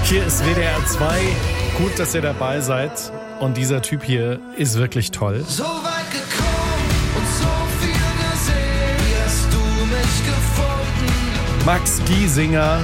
Hier ist WDR 2. Gut, dass ihr dabei seid. Und dieser Typ hier ist wirklich toll. So weit gekommen und so viel gesehen, wie hast du mich gefunden? Max Giesinger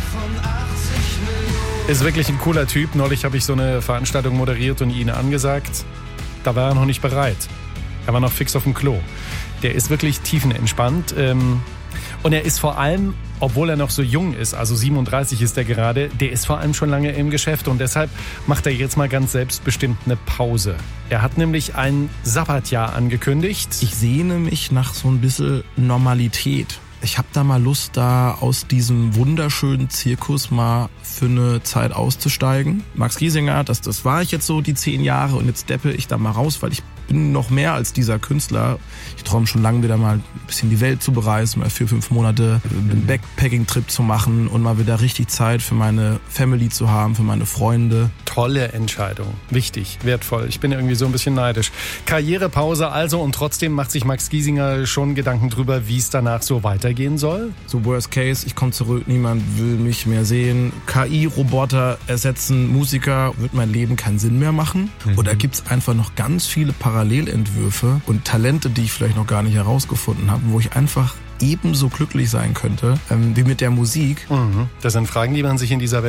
ist wirklich ein cooler Typ. Neulich habe ich so eine Veranstaltung moderiert und ihn angesagt. Da war er noch nicht bereit. Er war noch fix auf dem Klo. Der ist wirklich tiefenentspannt. Und er ist vor allem, obwohl er noch so jung ist, also 37 ist er gerade, der ist vor allem schon lange im Geschäft und deshalb macht er jetzt mal ganz selbstbestimmt eine Pause. Er hat nämlich ein Sabbatjahr angekündigt. Ich sehne mich nach so ein bisschen Normalität. Ich habe da mal Lust, da aus diesem wunderschönen Zirkus mal für eine Zeit auszusteigen. Max Giesinger, das war ich jetzt so die 10 Jahre und jetzt steppe ich da mal raus, weil ich bin noch mehr als dieser Künstler. Ich träume schon lange wieder mal ein bisschen die Welt zu bereisen, mal 4-5 Monate einen Backpacking-Trip zu machen und mal wieder richtig Zeit für meine Family zu haben, für meine Freunde. Tolle Entscheidung. Wichtig, wertvoll. Ich bin irgendwie so ein bisschen neidisch. Karrierepause also und trotzdem macht sich Max Giesinger schon Gedanken drüber, wie es danach so weitergehen soll. So Worst Case, ich komme zurück, niemand will mich mehr sehen. KI-Roboter ersetzen Musiker, wird mein Leben keinen Sinn mehr machen? Oder gibt es einfach noch ganz viele Parallelentwürfe und Talente, die ich vielleicht noch gar nicht herausgefunden habe, wo ich einfach ebenso glücklich sein könnte wie mit der Musik? Das sind Fragen, die man sich in dieser Welt